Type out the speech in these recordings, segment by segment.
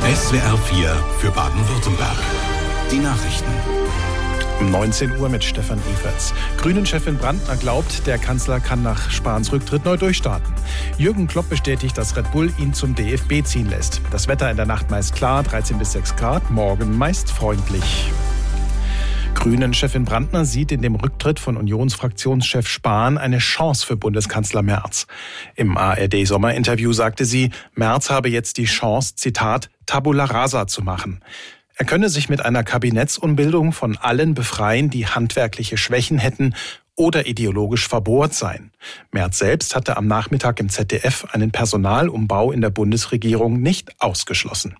SWR 4 für Baden-Württemberg. Die Nachrichten. Um 19 Uhr mit Stefan Everts. Grünen-Chefin Brandner glaubt, der Kanzler kann nach Spahns Rücktritt neu durchstarten. Jürgen Klopp bestätigt, dass Red Bull ihn zum DFB ziehen lässt. Das Wetter in der Nacht meist klar, 13 bis 6 Grad, morgen meist freundlich. Grünen-Chefin Brandner sieht in dem Rücktritt von Unionsfraktionschef Spahn eine Chance für Bundeskanzler Merz. Im ARD-Sommerinterview sagte sie, Merz habe jetzt die Chance, Zitat, Tabula rasa zu machen. Er könne sich mit einer Kabinettsumbildung von allen befreien, die handwerkliche Schwächen hätten oder ideologisch verbohrt seien. Merz selbst hatte am Nachmittag im ZDF einen Personalumbau in der Bundesregierung nicht ausgeschlossen.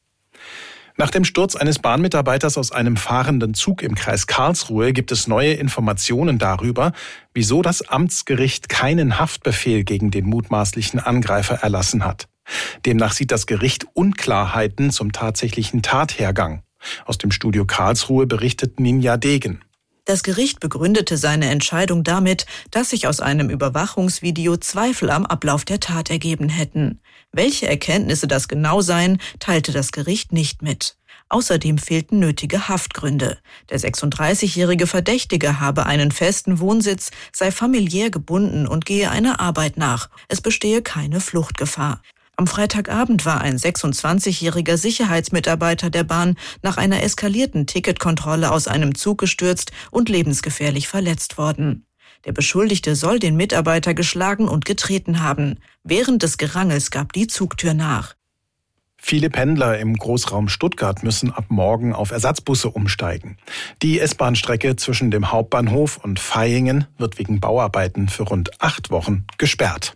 Nach dem Sturz eines Bahnmitarbeiters aus einem fahrenden Zug im Kreis Karlsruhe gibt es neue Informationen darüber, wieso das Amtsgericht keinen Haftbefehl gegen den mutmaßlichen Angreifer erlassen hat. Demnach sieht das Gericht Unklarheiten zum tatsächlichen Tathergang. Aus dem Studio Karlsruhe berichtet Ninja Degen. Das Gericht begründete seine Entscheidung damit, dass sich aus einem Überwachungsvideo Zweifel am Ablauf der Tat ergeben hätten. Welche Erkenntnisse das genau seien, teilte das Gericht nicht mit. Außerdem fehlten nötige Haftgründe. Der 36-jährige Verdächtige habe einen festen Wohnsitz, sei familiär gebunden und gehe einer Arbeit nach. Es bestehe keine Fluchtgefahr. Am Freitagabend war ein 26-jähriger Sicherheitsmitarbeiter der Bahn nach einer eskalierten Ticketkontrolle aus einem Zug gestürzt und lebensgefährlich verletzt worden. Der Beschuldigte soll den Mitarbeiter geschlagen und getreten haben. Während des Gerangels gab die Zugtür nach. Viele Pendler im Großraum Stuttgart müssen ab morgen auf Ersatzbusse umsteigen. Die S-Bahn-Strecke zwischen dem Hauptbahnhof und Vaihingen wird wegen Bauarbeiten für rund 8 Wochen gesperrt.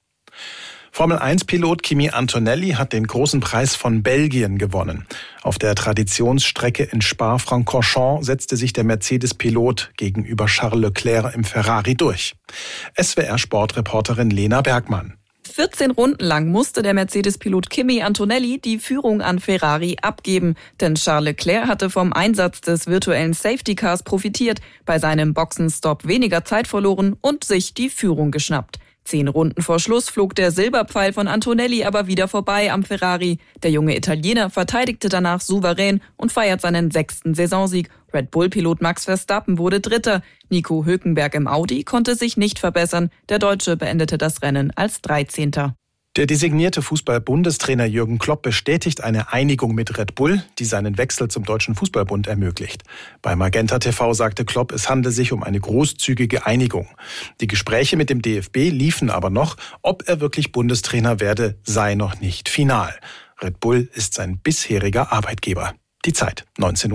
Formel-1-Pilot Kimi Antonelli hat den großen Preis von Belgien gewonnen. Auf der Traditionsstrecke in Spa-Francorchamps setzte sich der Mercedes-Pilot gegenüber Charles Leclerc im Ferrari durch. SWR-Sportreporterin Lena Bergmann. 14 Runden lang musste der Mercedes-Pilot Kimi Antonelli die Führung an Ferrari abgeben. Denn Charles Leclerc hatte vom Einsatz des virtuellen Safety Cars profitiert, bei seinem Boxenstopp weniger Zeit verloren und sich die Führung geschnappt. 10 Runden vor Schluss flog der Silberpfeil von Antonelli aber wieder vorbei am Ferrari. Der junge Italiener verteidigte danach souverän und feiert seinen 6. Saisonsieg. Red Bull-Pilot Max Verstappen wurde Dritter. Nico Hülkenberg im Audi konnte sich nicht verbessern. Der Deutsche beendete das Rennen als 13. Der designierte Fußball-Bundestrainer Jürgen Klopp bestätigt eine Einigung mit Red Bull, die seinen Wechsel zum Deutschen Fußballbund ermöglicht. Bei Magenta TV sagte Klopp, es handle sich um eine großzügige Einigung. Die Gespräche mit dem DFB liefen aber noch. Ob er wirklich Bundestrainer werde, sei noch nicht final. Red Bull ist sein bisheriger Arbeitgeber. Die Zeit, 19:03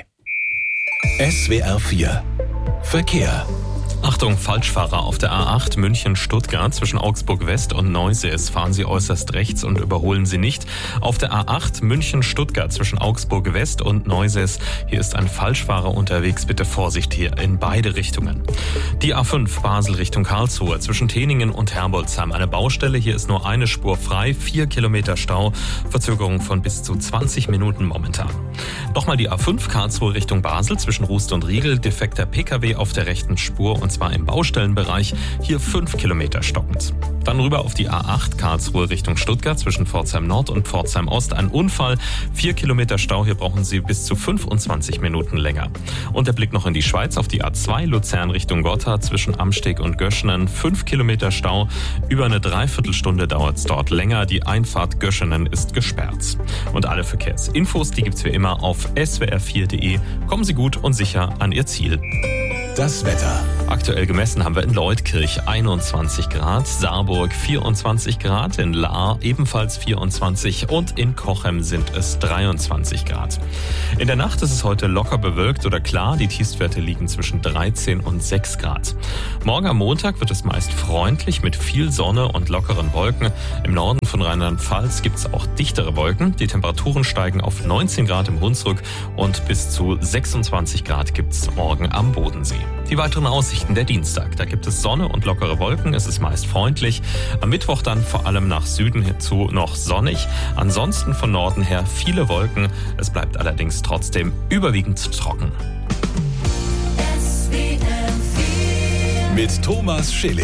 Uhr. SWR 4 Verkehr. Achtung, Falschfahrer auf der A8 München-Stuttgart zwischen Augsburg West und Neusees. Fahren Sie äußerst rechts und überholen Sie nicht. Auf der A8 München-Stuttgart zwischen Augsburg West und Neusees. Hier ist ein Falschfahrer unterwegs. Bitte Vorsicht hier in beide Richtungen. Die A5 Basel Richtung Karlsruhe zwischen Teningen und Herbolzheim. Eine Baustelle. Hier ist nur eine Spur frei. 4 Kilometer Stau. Verzögerung von bis zu 20 Minuten momentan. Nochmal die A5 Karlsruhe Richtung Basel zwischen Rust und Riegel. Defekter PKW auf der rechten Spur und zwar im Baustellenbereich, hier 5 Kilometer stockend. Dann rüber auf die A8 Karlsruhe Richtung Stuttgart zwischen Pforzheim Nord und Pforzheim Ost. Ein Unfall, 4 Kilometer Stau, hier brauchen Sie bis zu 25 Minuten länger. Und der Blick noch in die Schweiz auf die A2 Luzern Richtung Gotha zwischen Amsteg und Göschenen. 5 Kilometer Stau, über eine Dreiviertelstunde dauert es dort länger. Die Einfahrt Göschenen ist gesperrt. Und alle Verkehrsinfos, die gibt's wie immer auf swr4.de. Kommen Sie gut und sicher an Ihr Ziel. Das Wetter. Aktuell gemessen haben wir in Leutkirch 21 Grad, Saarburg 24 Grad, in Lahr ebenfalls 24 und in Cochem sind es 23 Grad. In der Nacht ist es heute locker bewölkt oder klar, die Tiefstwerte liegen zwischen 13 und 6 Grad. Morgen am Montag wird es meist freundlich mit viel Sonne und lockeren Wolken. Im Norden von Rheinland-Pfalz gibt es auch dichtere Wolken. Die Temperaturen steigen auf 19 Grad im Hunsrück und bis zu 26 Grad gibt es morgen am Bodensee. Die weiteren Aussichten der Dienstag. Da gibt es Sonne und lockere Wolken. Es ist meist freundlich. Am Mittwoch dann vor allem nach Süden hinzu noch sonnig. Ansonsten von Norden her viele Wolken. Es bleibt allerdings trotzdem überwiegend trocken. Mit Thomas Schilling.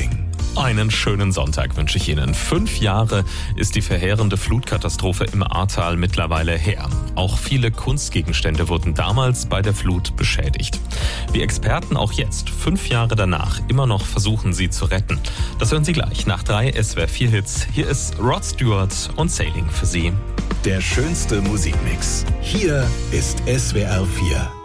Einen schönen Sonntag wünsche ich Ihnen. 5 Jahre ist die verheerende Flutkatastrophe im Ahrtal mittlerweile her. Auch viele Kunstgegenstände wurden damals bei der Flut beschädigt. Wie Experten auch jetzt, 5 Jahre danach, immer noch versuchen sie zu retten. Das hören Sie gleich nach 3 SWR4-Hits. Hier ist Rod Stewart und Sailing für Sie. Der schönste Musikmix. Hier ist SWR 4.